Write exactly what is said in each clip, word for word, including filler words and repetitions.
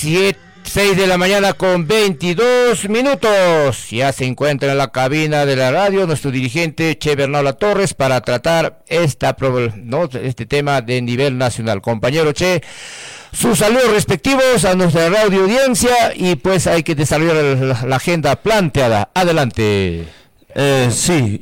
siete, seis de la mañana con veintidós minutos. Ya se encuentra en la cabina de la radio nuestro dirigente Che Bernal Torres para tratar esta, no, este tema de nivel nacional. Compañero Che, sus saludos respectivos a nuestra radio audiencia y pues hay que desarrollar la, la agenda planteada. Adelante. Eh, sí.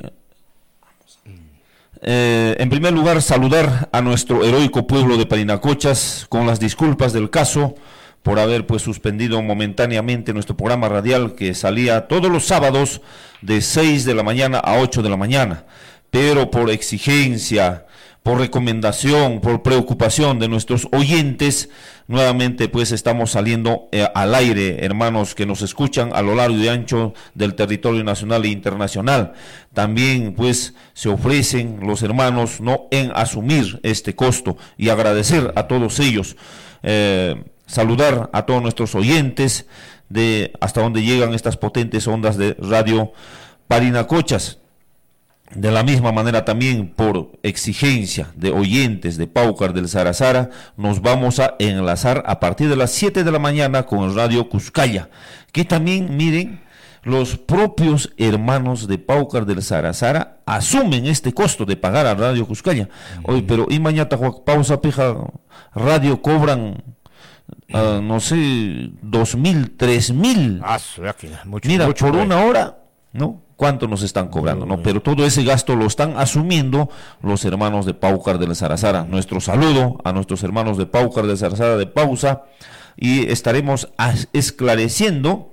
Eh, en primer lugar, saludar a nuestro heroico pueblo de Parinacochas con las disculpas del caso por haber pues suspendido momentáneamente nuestro programa radial que salía todos los sábados de seis de la mañana a ocho de la mañana, pero por exigencia, por recomendación, por preocupación de nuestros oyentes, nuevamente pues estamos saliendo eh, al aire, hermanos que nos escuchan a lo largo y ancho del territorio nacional e internacional. También pues se ofrecen los hermanos no en asumir este costo y agradecer a todos ellos. Eh, saludar a todos nuestros oyentes de hasta donde llegan estas potentes ondas de radio Parinacochas. De la misma manera también por exigencia de oyentes de Paucar del Sarasara nos vamos a enlazar a partir de las siete de la mañana con Radio Cuscaya, que también miren los propios hermanos de Paucar del Sarasara asumen este costo de pagar a Radio Cuscaya. Oye, pero y mañana pausa pija radio cobran Uh, no sé, dos mil, tres mil. Ah, mucho, Mira, mucho, por güey. una hora, ¿no? ¿Cuánto nos están cobrando? ¿No? Pero todo ese gasto lo están asumiendo los hermanos de Paucar del Sarasara. Nuestro saludo a nuestros hermanos de Paucar del Sarasara de Pausa y estaremos esclareciendo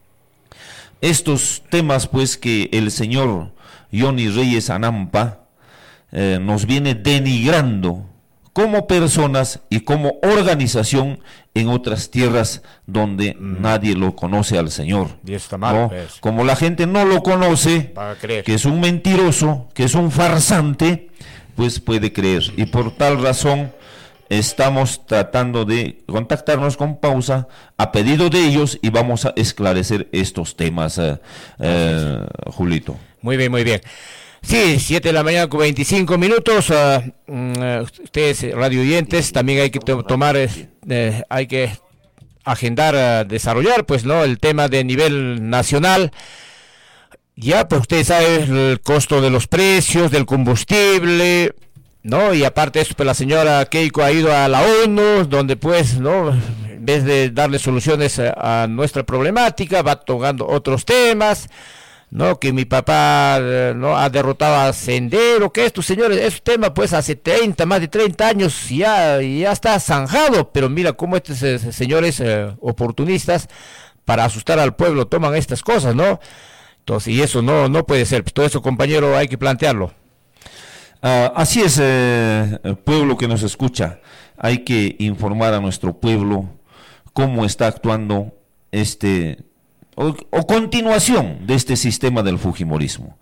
estos temas, pues, que el señor Johnny Reyes Anampa eh, nos viene denigrando como personas y como organización en otras tierras donde mm. nadie lo conoce al Señor. Y está mal, ¿no? pues. Como la gente no lo conoce, que es un mentiroso, que es un farsante, pues puede creer. Y por tal razón estamos tratando de contactarnos con Pausa a pedido de ellos y vamos a esclarecer estos temas, eh, eh, Julito. Muy bien, muy bien. Sí, siete de la mañana con veinticinco minutos. Uh, uh, ustedes, radio oyentes, también hay que to- tomar, eh, hay que agendar, uh, desarrollar, pues, ¿no? El tema de nivel nacional. Ya, pues, ustedes saben el costo de los precios, del combustible, ¿no? Y aparte de eso, pues, la señora Keiko ha ido a la ONU, donde, pues, ¿no? En vez de darle soluciones a, a nuestra problemática, va tocando otros temas. No, que mi papá eh, no ha derrotado a Sendero, que esto, señores, es tema pues hace treinta, más de treinta años, ya, ya está zanjado, pero mira cómo estos eh, señores eh, oportunistas, para asustar al pueblo, toman estas cosas, ¿no? Entonces, y eso no, no puede ser, todo eso, compañero, hay que plantearlo. Uh, así es, eh, el pueblo que nos escucha, hay que informar a nuestro pueblo cómo está actuando este... O, o continuación de este sistema del fujimorismo,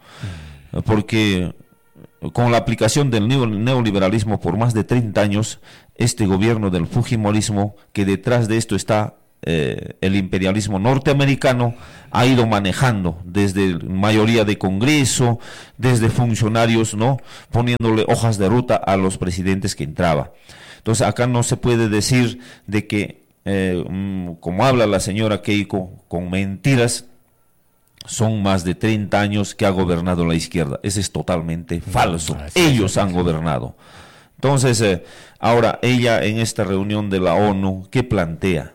porque con la aplicación del neo, neoliberalismo por más de treinta años, este gobierno del fujimorismo, que detrás de esto está eh, el imperialismo norteamericano, ha ido manejando desde mayoría de Congreso, desde funcionarios, ¿no? Poniéndole hojas de ruta a los presidentes que entraba. Entonces acá no se puede decir de que Eh, como habla la señora Keiko, con mentiras, son más de treinta años que ha gobernado la izquierda. Eso es totalmente falso. Ellos han gobernado. Entonces, eh, ahora ella en esta reunión de la ONU, ¿qué plantea?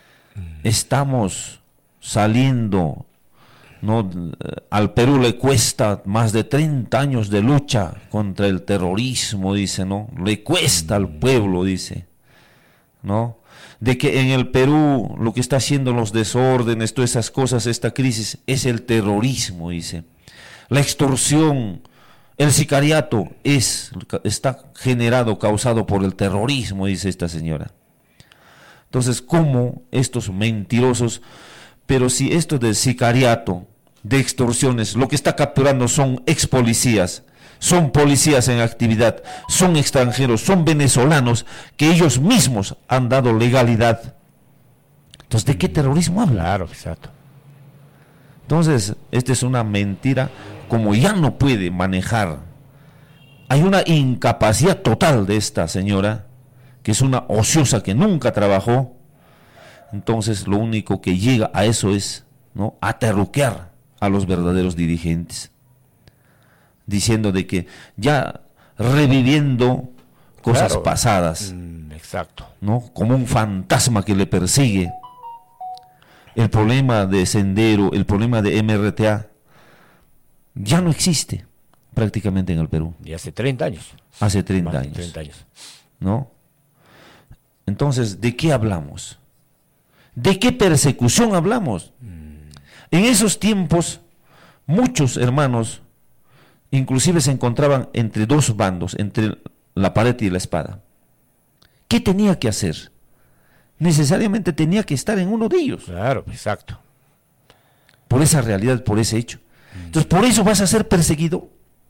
Estamos saliendo, ¿no? Al Perú le cuesta más de treinta años de lucha contra el terrorismo, dice, ¿no? Le cuesta al pueblo, dice, ¿no? De que en el Perú lo que está haciendo los desórdenes, todas esas cosas, esta crisis, es el terrorismo, dice. La extorsión, el sicariato es, está generado, causado por el terrorismo, dice esta señora. Entonces, ¿cómo estos mentirosos? Pero si esto del sicariato, de extorsiones, lo que está capturando son ex policías, son policías en actividad, son extranjeros, son venezolanos que ellos mismos han dado legalidad. Entonces, ¿de qué terrorismo hablan? Claro, exacto. Entonces, esta es una mentira, como ya no puede manejar. Hay una incapacidad total de esta señora, que es una ociosa que nunca trabajó, Entonces lo único que llega a eso es, ¿no?, aterruquear a los verdaderos dirigentes, diciendo de que ya reviviendo cosas claro. pasadas, Mm, exacto, ¿no?, como un fantasma que le persigue. El problema de Sendero, el problema de M R T A ya no existe prácticamente en el Perú. y hace treinta años. Hace treinta Más de años, treinta años. ¿no? Entonces, ¿de qué hablamos? ¿De qué persecución hablamos? Mm. En esos tiempos, muchos hermanos, inclusive se encontraban entre dos bandos, entre la pared y la espada. ¿Qué tenía que hacer? Necesariamente tenía que estar en uno de ellos. Claro, exacto. Por esa realidad, por ese hecho. Entonces, ¿por eso vas a ser perseguido?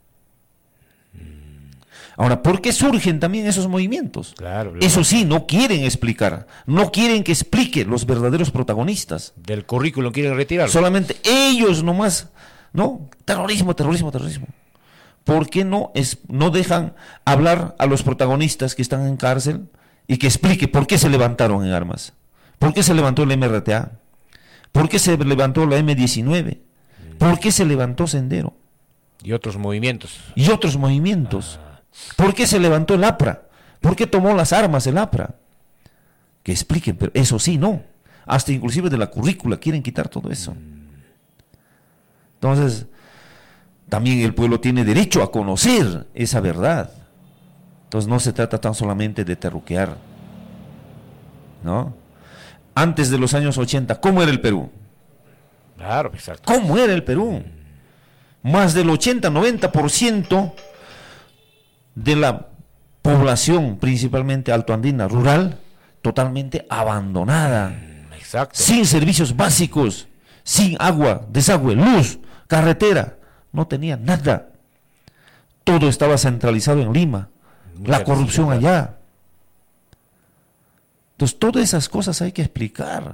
Ahora, ¿por qué surgen también esos movimientos? Claro, Eso sí, no quieren explicar, no quieren que explique los verdaderos protagonistas. Del currículum quieren retirar. Solamente ellos nomás, ¿no? Terrorismo, terrorismo, terrorismo. ¿Por qué no, es, no dejan hablar a los protagonistas que están en cárcel y que explique por qué se levantaron en armas? ¿Por qué se levantó el M R T A? ¿Por qué se levantó la M diecinueve? ¿Por qué se levantó Sendero? Y otros movimientos. Y otros movimientos. Ah. ¿Por qué se levantó el APRA? ¿Por qué tomó las armas el APRA? Que expliquen, pero eso sí, no. Hasta inclusive de la currícula quieren quitar todo eso. Entonces, también el pueblo tiene derecho a conocer esa verdad. Entonces no se trata tan solamente de terruquear, ¿no? Antes de los años ochenta, ¿cómo era el Perú? Claro, exacto. ¿Cómo era el Perú? Más del ochenta, noventa por ciento de la población, principalmente altoandina, rural, totalmente abandonada, exacto, sin servicios básicos, sin agua, desagüe, luz, carretera, no tenía nada. Todo estaba centralizado en Lima, Mucha la corrupción allá. Entonces, todas esas cosas hay que explicar.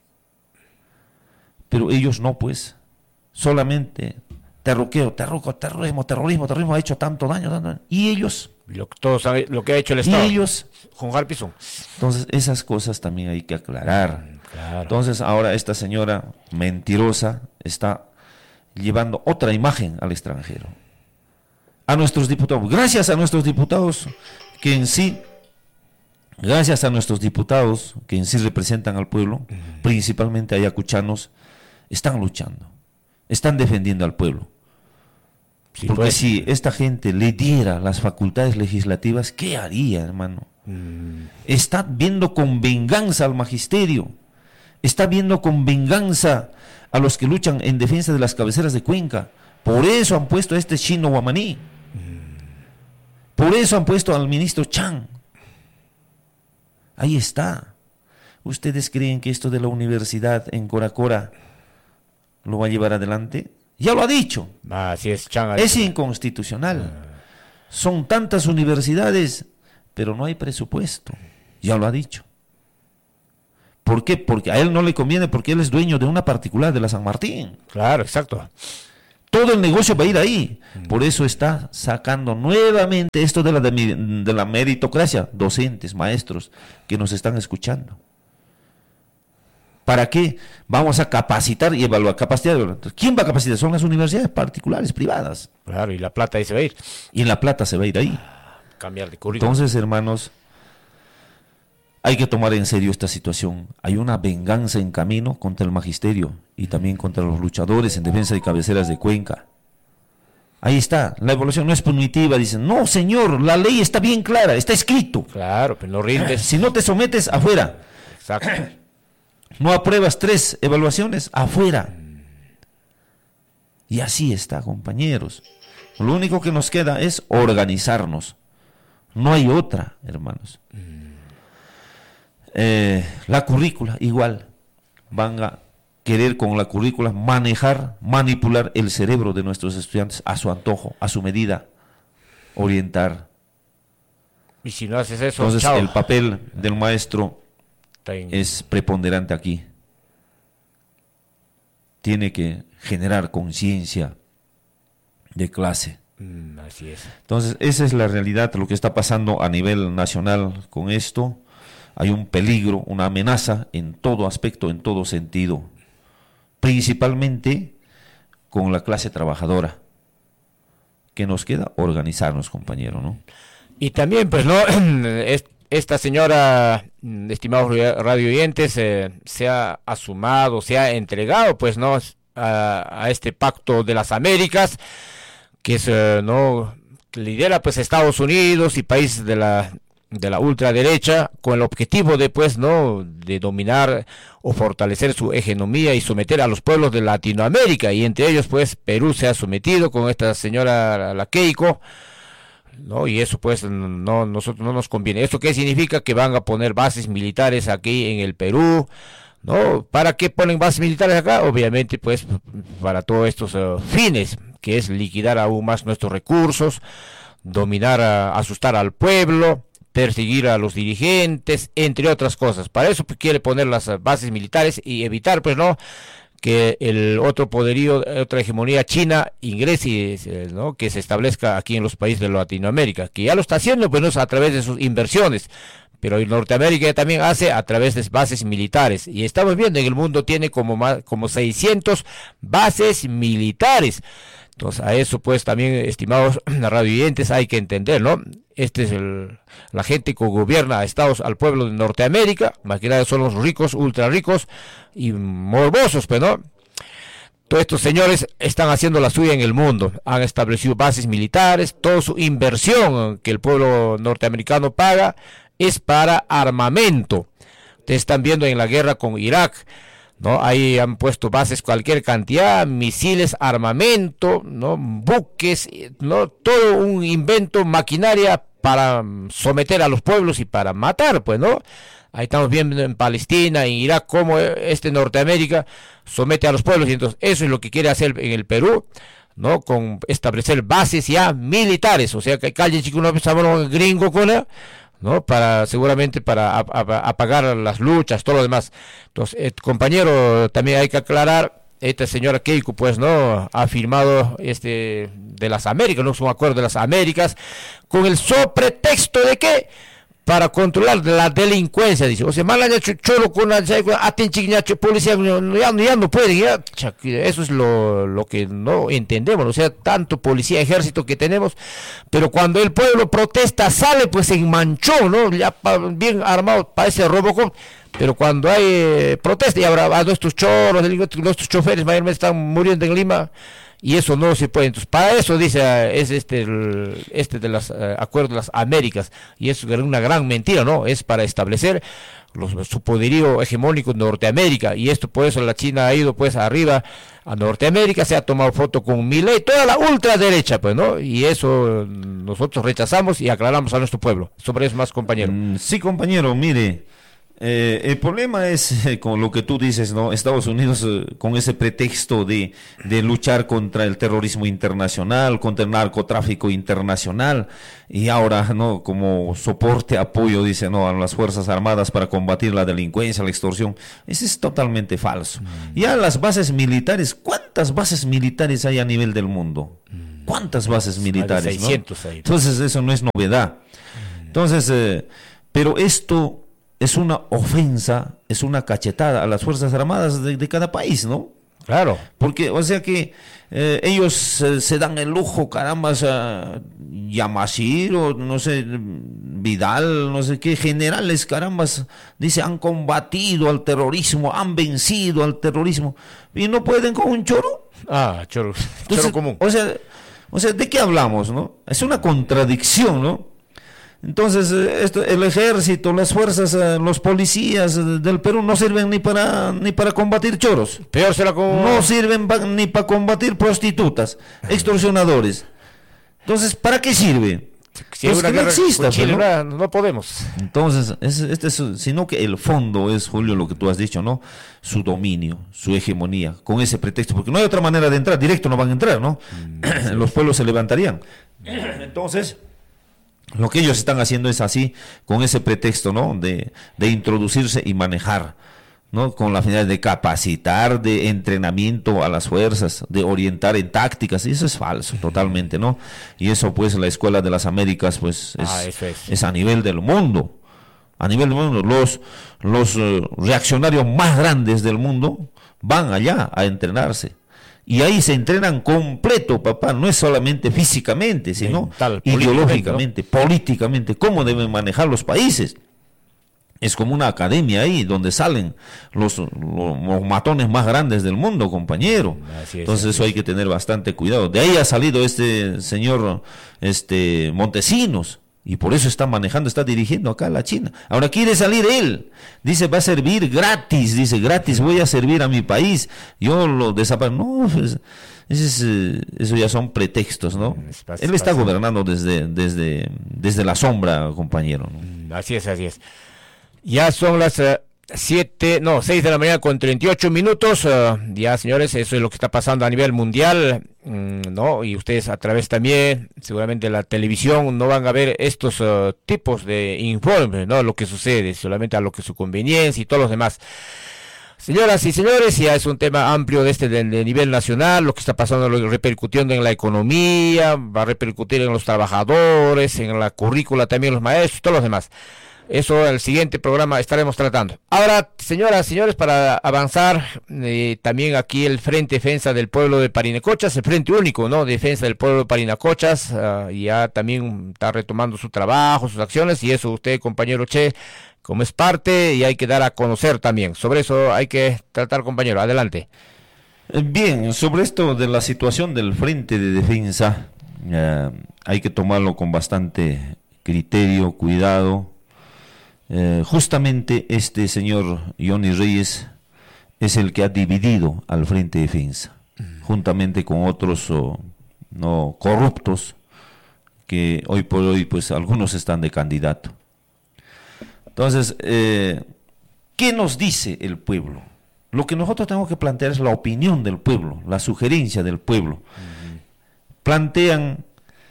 Pero ellos no, pues, solamente terruqueo, terruco, terrorismo, terrorismo, terrorismo ha hecho tanto daño, tanto daño. Y ellos, lo, todos saben, lo que ha hecho el Estado. Y ellos, con Harpison. Entonces, esas cosas también hay que aclarar. Claro. Entonces, ahora esta señora mentirosa está llevando otra imagen al extranjero. A nuestros diputados, gracias a nuestros diputados que en sí, gracias a nuestros diputados que en sí representan al pueblo, uh-huh. principalmente ayacuchanos, están luchando, están defendiendo al pueblo. Sí, Porque pues, si esta gente le diera las facultades legislativas, ¿qué haría, hermano? Mm. Está viendo con venganza al magisterio, está viendo con venganza a los que luchan en defensa de las cabeceras de Cuenca. Por eso han puesto a este Chino Guamaní. Mm. Por eso han puesto al ministro Chan. Ahí está. ¿Ustedes creen que esto de la universidad en Coracora lo va a llevar adelante? Ya lo ha dicho. Ah, sí es, Chan, es inconstitucional. Ah. Son tantas universidades, pero no hay presupuesto. Ya lo ha dicho. ¿Por qué? Porque a él no le conviene, porque él es dueño de una particular de la San Martín. Claro, exacto. Todo el negocio va a ir ahí. Por eso está sacando nuevamente esto de la, de, de la meritocracia. Docentes, maestros que nos están escuchando. ¿Para qué? Vamos a capacitar y evaluar. Capacitar. ¿Quién va a capacitar? Son las universidades particulares, privadas. Claro, y la plata ahí se va a ir. Y la plata se va a ir ahí. Cambiar de currículum. Entonces, hermanos, hay que tomar en serio esta situación. Hay una venganza en camino contra el magisterio y también contra los luchadores en defensa de cabeceras de Cuenca. Ahí está, la evaluación no es punitiva. Dicen, no señor, la ley está bien clara, está escrito. Claro, pero no rindes. Si no te sometes, afuera. Exacto. No apruebas tres evaluaciones, afuera. Y así está, compañeros. Lo único que nos queda es organizarnos. No hay otra, hermanos. Eh, la currícula, igual. Van a querer con la currícula manejar, manipular el cerebro de nuestros estudiantes a su antojo, a su medida, orientar. Y si no haces eso, entonces chao. El papel del maestro es preponderante aquí. Tiene que generar conciencia de clase. Mm, así es. Entonces, esa es la realidad, lo que está pasando a nivel nacional con esto. hay un peligro, una amenaza en todo aspecto, en todo sentido, principalmente con la clase trabajadora. ¿Qué nos queda? Organizarnos, compañero, ¿no? Y también, pues, no, esta señora, estimados radio oyentes, eh, se ha asumado, se ha entregado, pues, no, a, a este pacto de las Américas, que es, eh, no, lidera, pues, Estados Unidos y países de la de la ultraderecha, con el objetivo de, pues, no, de dominar o fortalecer su hegemonía y someter a los pueblos de Latinoamérica, y entre ellos, pues, Perú se ha sometido con esta señora, la Keiko, no, y eso, pues, no, nosotros no nos conviene. ¿Esto qué significa? Que van a poner bases militares aquí en el Perú, ¿no? ¿Para qué ponen bases militares acá? Obviamente, pues, para todos estos uh, fines, que es liquidar aún más nuestros recursos, dominar, uh, asustar al pueblo, perseguir a los dirigentes, entre otras cosas. Para eso, pues, quiere poner las uh, bases militares y evitar, pues, no, que el otro poderío, otra hegemonía china ingrese, ¿no? Que se establezca aquí en los países de Latinoamérica, que ya lo está haciendo, pues, ¿no? A través de sus inversiones, pero en Norteamérica también hace a través de bases militares, y estamos viendo en el mundo tiene como más, como seiscientas bases militares. Entonces, a eso, pues, también, estimados radioyentes, hay que entender, ¿no? Este es el, la gente que gobierna a Estados, al pueblo de Norteamérica, más que nada son los ricos, ultra ricos y morbosos, pues, ¿no? Todos estos señores están haciendo la suya en el mundo, han establecido bases militares, toda su inversión que el pueblo norteamericano paga es para armamento. Ustedes están viendo en la guerra con Irak, ¿no? Ahí han puesto bases, cualquier cantidad, misiles, armamento, ¿no? Buques, ¿no? Todo un invento, maquinaria para someter a los pueblos y para matar, pues, ¿no? Ahí estamos viendo en Palestina, en Irak, cómo este Norteamérica somete a los pueblos, y entonces eso es lo que quiere hacer en el Perú, ¿no? Con establecer bases ya militares, o sea, que calle chico no pensamos gringo con él, ¿no? Para, seguramente para ap ap apagar las luchas, todo lo demás. Entonces, eh, compañero, también hay que aclarar, esta señora Keiko, pues, no, ha firmado este de las Américas, no es un acuerdo de las Américas, con el sobretexto de que para controlar la delincuencia, dice, o sea, mal cholo con la policía, ya, ya no pueden, ya, eso es lo, lo que no entendemos, o sea, tanto policía, ejército que tenemos, pero cuando el pueblo protesta, sale pues en manchón, ¿no? Ya bien armado, parece Robocop, pero cuando hay eh, protesta, y habrá a nuestros choros, nuestros choferes mayormente están muriendo en Lima, y eso no se puede. Entonces, para eso dice, es este el, este de los uh, acuerdos de las Américas, y es una gran mentira, ¿no? Es para establecer los, su poderío hegemónico en Norteamérica, y esto por eso la China ha ido pues arriba a Norteamérica, se ha tomado foto con Milei, toda la ultraderecha, pues, ¿no? Y eso nosotros rechazamos y aclaramos a nuestro pueblo. Sobre eso más, compañero. Mm, sí, compañero, mire, Eh, el problema es, eh, con lo que tú dices, ¿no? Estados Unidos, eh, con ese pretexto de, de luchar contra el terrorismo internacional, contra el narcotráfico internacional, y ahora, ¿no? Como soporte, apoyo, dice, ¿no? A las Fuerzas Armadas para combatir la delincuencia, la extorsión. Eso es totalmente falso. Mm. Ya las bases militares, ¿cuántas bases militares hay a nivel del mundo? Mm. ¿Cuántas bases militares? seiscientos, ¿no? Entonces, eso no es novedad. Mm. Entonces, eh, pero esto es una ofensa, es una cachetada a las Fuerzas Armadas de, de cada país, ¿no? Claro. Porque, o sea que eh, ellos eh, se dan el lujo, caramba, uh, Yamashiro, no sé, Vidal, no sé qué, generales, caramba, dice, han combatido al terrorismo, han vencido al terrorismo, y no pueden con un choro. Ah, choro, Entonces, choro común. O sea, o sea, ¿de qué hablamos, no? Es una contradicción, ¿no? Entonces, esto, el ejército, las fuerzas, los policías del Perú no sirven ni para ni para combatir choros. Peor será como... No sirven pa, ni para combatir prostitutas, extorsionadores. Entonces, ¿para qué sirve? Si pues que no exista, Chile, ¿no? no podemos. Entonces, es, este es, sino que el fondo es, Julio, lo que tú has dicho, ¿no? Su dominio, su hegemonía, con ese pretexto, porque no hay otra manera de entrar, directo no van a entrar, ¿no? Mm, los pueblos se levantarían. Entonces, lo que ellos están haciendo es así, con ese pretexto, ¿no? De, de introducirse y manejar, ¿no? Con la finalidad de capacitar, de entrenamiento a las fuerzas, de orientar en tácticas, y eso es falso, totalmente, ¿no? Y eso, pues, la Escuela de las Américas, pues, es, ah, eso es. es a nivel del mundo. a nivel del mundo, los, los uh, reaccionarios más grandes del mundo van allá a entrenarse. Y ahí se entrenan completo, papá, no es solamente físicamente, sino mental, ideológicamente, políticamente, ¿no? políticamente, cómo deben manejar los países. Es como una academia ahí donde salen los, los, los matones más grandes del mundo, compañero. Así es, Entonces así eso hay que tener bastante cuidado. De ahí ha salido este señor este Montesinos y por eso está manejando, está dirigiendo acá a la China. Ahora quiere salir él. Dice, va a servir gratis. Dice, gratis voy a servir a mi país. Yo lo desaparezco. No, pues, ese es, eso ya son pretextos, ¿no? Él está gobernando desde, desde, desde la sombra, compañero, ¿no? Así es, así es. Ya son las uh, siete, no, seis de la mañana con treinta y ocho minutos. Uh, ya, señores, eso es lo que está pasando a nivel mundial, mm, ¿no? Y ustedes a través también, seguramente de la televisión, no van a ver estos uh, tipos de informes, ¿no? Lo que sucede, solamente a lo que es su conveniencia y todos los demás. Señoras y señores, ya es un tema amplio de este de, de nivel nacional, lo que está pasando, lo, repercutiendo en la economía, va a repercutir en los trabajadores, en la currícula también los maestros, todos los demás. Eso en el siguiente programa estaremos tratando. Ahora, señoras y señores, para avanzar, eh, también aquí el Frente Defensa del Pueblo de Parinacochas, el Frente Único, ¿no? Defensa del Pueblo de Parinacochas, uh, ya también está retomando su trabajo, sus acciones, y eso usted, compañero Che, como es parte, y hay que dar a conocer también. Sobre eso hay que tratar, compañero. Adelante. Bien, sobre esto de la situación del Frente de Defensa, uh, hay que tomarlo con bastante criterio, cuidado. Eh, justamente este señor Johnny Reyes es el que ha dividido al Frente de Defensa, mm. juntamente con otros oh, no corruptos que hoy por hoy pues algunos están de candidato. Entonces, eh, ¿qué nos dice el pueblo? Lo que nosotros tenemos que plantear es la opinión del pueblo, la sugerencia del pueblo. Mm. Plantean,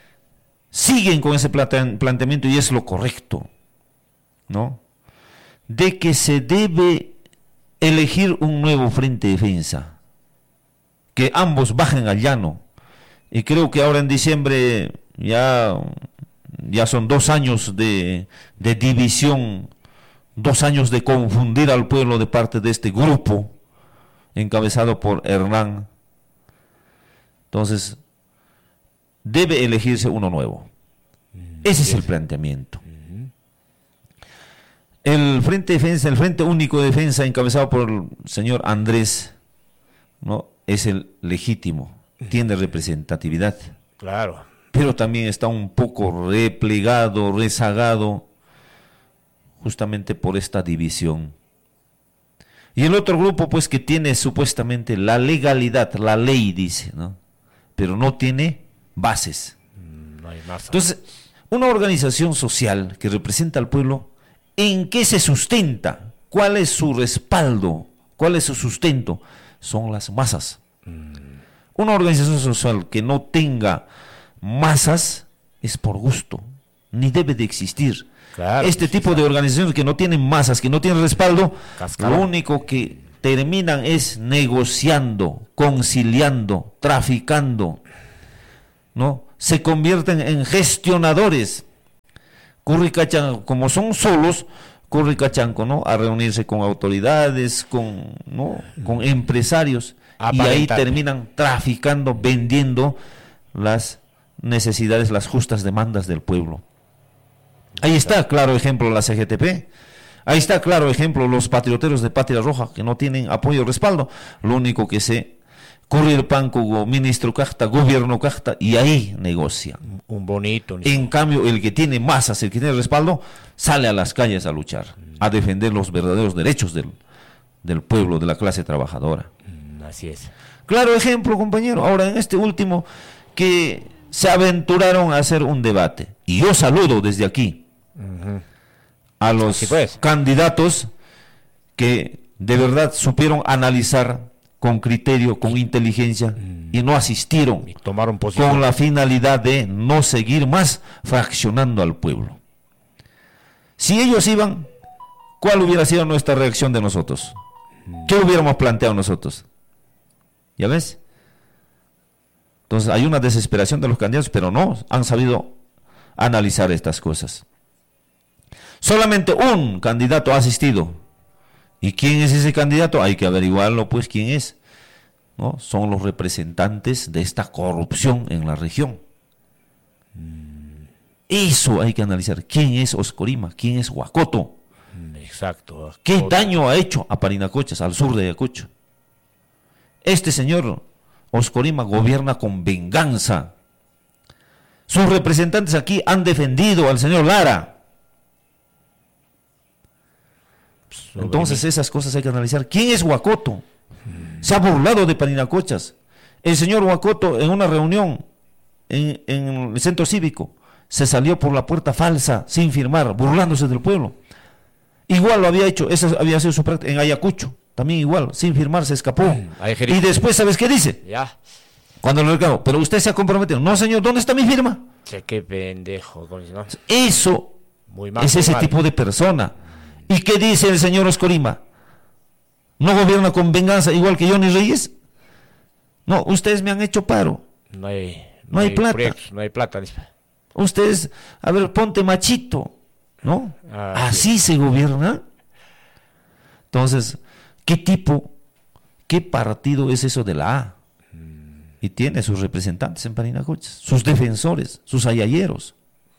siguen con ese plante- planteamiento y es lo correcto, ¿no? De que se debe elegir un nuevo Frente de Defensa, que ambos bajen al llano, y creo que ahora en diciembre ya, ya son dos años de, de división, dos años de confundir al pueblo de parte de este grupo, encabezado por Hernán. Entonces, debe elegirse uno nuevo. Ese es el planteamiento. El Frente de Defensa, el Frente Único de Defensa, encabezado por el señor Andrés, ¿no? Es el legítimo, tiene representatividad. Claro. Pero también está un poco replegado, rezagado, justamente por esta división. Y el otro grupo, pues, que tiene supuestamente la legalidad, la ley dice, ¿no? Pero no tiene bases. No hay masa. Entonces, una organización social que representa al pueblo, ¿en qué se sustenta? ¿Cuál es su respaldo? ¿Cuál es su sustento? Son las masas. Mm. Una organización social que no tenga masas es por gusto, ni debe de existir. Claro, este sí, tipo claro. de organizaciones que no tienen masas, que no tienen respaldo, Cascarón. lo único que terminan es negociando, conciliando, traficando, ¿no? Se convierten en gestionadores. Curricachanco, como son solos, Curricachanco, ¿no? A reunirse con autoridades, con, ¿no? con empresarios, y ahí terminan traficando, vendiendo las necesidades, las justas demandas del pueblo. Ahí está, claro ejemplo, la C G T P. Ahí está, claro ejemplo, los patrioteros de Patria Roja, que no tienen apoyo o respaldo. Lo único que se corre el pan como ministro Cajta, gobierno Cajta, y ahí negocian. Un bonito. En cambio, el que tiene masas, el que tiene respaldo, sale a las calles a luchar, a defender los verdaderos derechos del, del pueblo, de la clase trabajadora. Así es. Claro ejemplo, compañero. Ahora, en este último, que se aventuraron a hacer un debate. Y yo saludo desde aquí uh-huh. a los pues. candidatos que de verdad supieron analizar con criterio, con inteligencia, mm. y no asistieron y tomaron posición con la finalidad de no seguir más fraccionando al pueblo. Si ellos iban, ¿cuál hubiera sido nuestra reacción de nosotros? Mm. ¿Qué hubiéramos planteado nosotros? ¿Ya ves? Entonces hay una desesperación de los candidatos, pero no han sabido analizar estas cosas. Solamente un candidato ha asistido. ¿Y quién es ese candidato? Hay que averiguarlo, pues, quién es. ¿No? Son los representantes de esta corrupción en la región. Eso hay que analizar. ¿Quién es Oscorima? ¿Quién es Huacoto? Exacto. ¿Qué daño ha hecho a Parinacochas, al sur de Ayacucho? Este señor Oscorima gobierna con venganza. Sus representantes aquí han defendido al señor Lara. Entonces esas cosas hay que analizar. ¿Quién es Huacoto? Se ha burlado de Parinacochas. El señor Huacoto en una reunión en, en el centro cívico se salió por la puerta falsa sin firmar, burlándose del pueblo. Igual lo había hecho, esa había sido su práctica en Ayacucho, también igual, sin firmar se escapó. Y después, ¿sabes qué dice? Ya. Cuando le reclamo, pero usted se ha comprometido. No, señor, ¿dónde está mi firma? Che, qué pendejo. ¿No? Eso muy mal, es muy ese mal. tipo de persona. ¿Y qué dice el señor Oscorima? ¿No gobierna con venganza igual que Johnny Reyes? No, ustedes me han hecho paro. No hay, no no hay, hay plata. Proyectos, no hay plata. Ustedes, a ver, ponte machito, ¿no? Ah, Así sí. se gobierna. Entonces, ¿qué tipo, qué partido es eso de la A? Mm. Y tiene sus representantes en Parinacochas, sus defensores, sus ayayeros.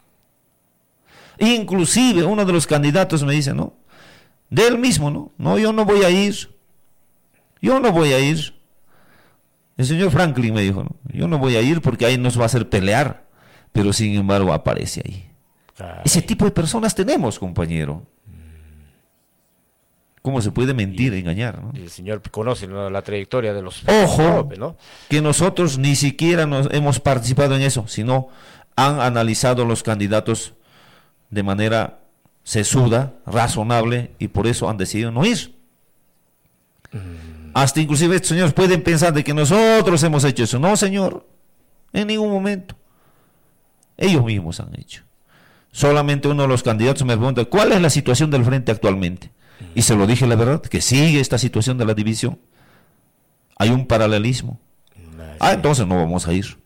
Inclusive uno de los candidatos me dice, ¿no? De él mismo, ¿no? No, yo no voy a ir. Yo no voy a ir. El señor Franklin me dijo, ¿no? Yo no voy a ir porque ahí nos va a hacer pelear. Pero sin embargo aparece ahí. Caray. Ese tipo de personas tenemos, compañero. ¿Cómo se puede mentir, y, engañar? ¿no? El señor conoce, ¿no?, la trayectoria de los... Ojo, ¿no? Que nosotros ni siquiera nos hemos participado en eso, sino han analizado los candidatos de manera sesuda, razonable, y por eso han decidido no ir. Mm. Hasta inclusive estos señores pueden pensar de que nosotros hemos hecho eso. No, señor, en ningún momento. Ellos mismos han hecho. Solamente uno de los candidatos me pregunta, ¿cuál es la situación del frente actualmente? Y se lo dije la verdad, que sigue esta situación de la división. Hay un paralelismo. Ah, entonces no vamos a ir.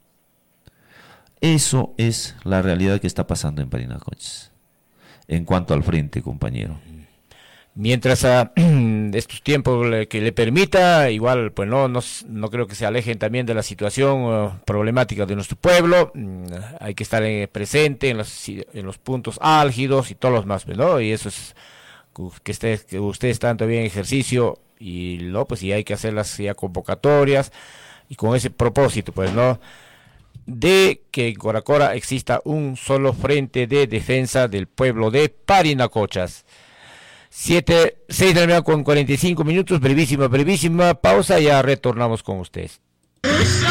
Eso es la realidad que está pasando en Parinacochas. En cuanto al frente, compañero. Mientras a uh, estos tiempos le, que le permita, igual pues no, no no creo que se alejen también de la situación uh, problemática de nuestro pueblo. Uh, hay que estar en, presente en los, en los puntos álgidos y todos los más, ¿no? Y eso es que ustedes que ustedes están todavía en ejercicio y no, pues sí hay que hacer las ya convocatorias y con ese propósito, pues no, de que en Coracora exista un solo frente de defensa del pueblo de Parinacochas. Siete, seis de la mañana con cuarenta y cinco minutos, brevísima, brevísima pausa, ya retornamos con ustedes.